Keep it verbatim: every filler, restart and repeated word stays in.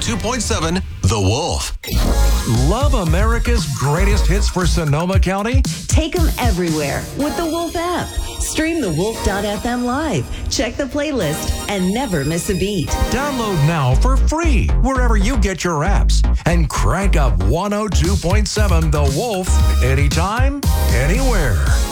two point seven The Wolf. Love America's greatest hits for Sonoma County? Take them everywhere with the Wolf app. Stream the wolf dot f m live, check the playlist, and never miss a beat. Download now for free wherever you get your apps. And crank up one oh two point seven The Wolf anytime, anywhere.